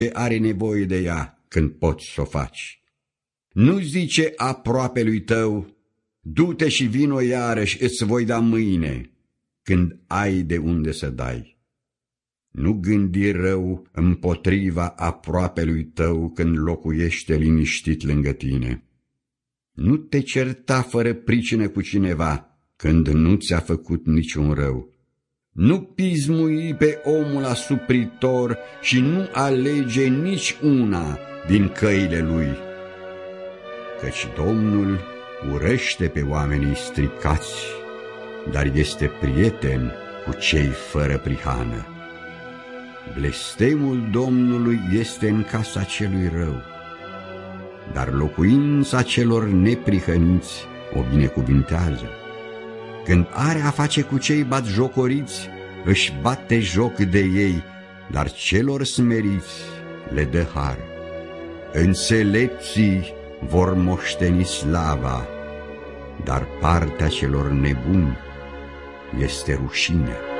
are nevoie de ea când poți să o faci. Nu zice aproapelui tău, du-te și vino iarăși, îți voi da mâine, când ai de unde să dai. Nu gândi rău împotriva aproapelui tău când locuiește liniștit lângă tine. Nu te certa fără pricină cu cineva când nu ți-a făcut niciun rău. Nu pismui pe omul asupritor și nu alege nici una din căile lui. Căci Domnul urăște pe oamenii stricați, dar este prieten cu cei fără prihană. Blestemul Domnului este în casa celui rău, dar locuința celor neprihăniți o binecuvintează. Când are a face cu cei batjocoriți, își bate joc de ei, dar celor smeriți le dă har. Înțelepții vor moșteni slava, dar partea celor nebuni este rușinea.